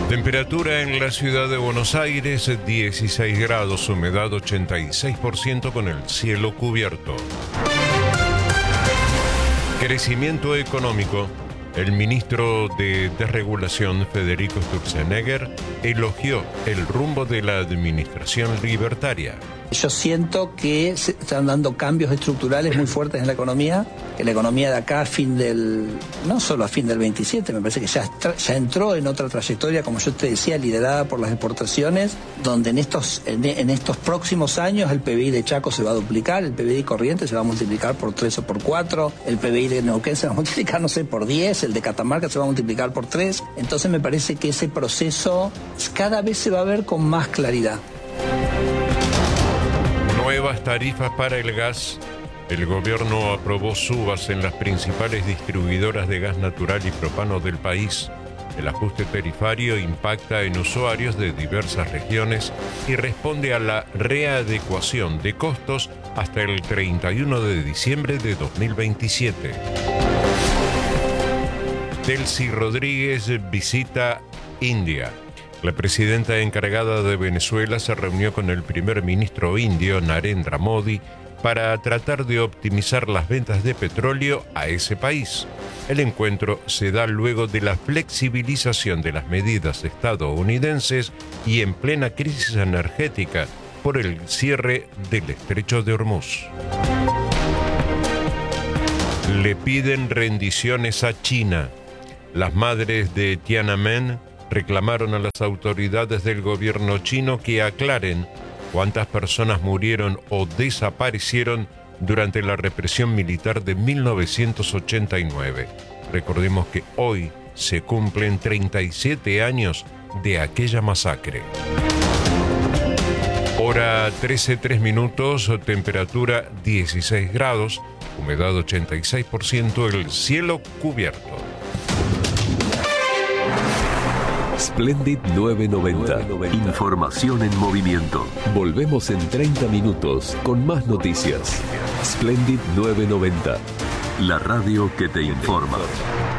Temperatura en la ciudad de Buenos Aires, 16 grados, humedad 86% con el cielo cubierto. Crecimiento económico. El ministro de Desregulación, Federico Sturzenegger, elogió el rumbo de la administración libertaria. Yo siento que se están dando cambios estructurales muy fuertes en la economía, que la economía de acá no solo a fin del 27, me parece que ya entró en otra trayectoria, como yo te decía, liderada por las exportaciones, donde en estos próximos años el PBI de Chaco se va a duplicar, el PBI Corrientes se va a multiplicar por 3 o por 4, el PBI de Neuquén se va a multiplicar, no sé, por 10, el de Catamarca se va a multiplicar por 3. Entonces me parece que ese proceso cada vez se va a ver con más claridad. Nuevas tarifas para el gas. El gobierno aprobó subas en las principales distribuidoras de gas natural y propano del país. El ajuste tarifario impacta en usuarios de diversas regiones y responde a la readecuación de costos hasta el 31 de diciembre de 2027. Delcy Rodríguez visita India. La presidenta encargada de Venezuela se reunió con el primer ministro indio, Narendra Modi, para tratar de optimizar las ventas de petróleo a ese país. El encuentro se da luego de la flexibilización de las medidas estadounidenses y en plena crisis energética por el cierre del estrecho de Hormuz. Le piden rendiciones a China. Las madres de Tiananmen reclamaron a las autoridades del gobierno chino que aclaren cuántas personas murieron o desaparecieron durante la represión militar de 1989. Recordemos que hoy se cumplen 37 años de aquella masacre. Hora 13:03, temperatura 16 grados, humedad 86%, el cielo cubierto. Splendid 990. Información en movimiento. Volvemos en 30 minutos con más noticias. Splendid 990. La radio que te informa.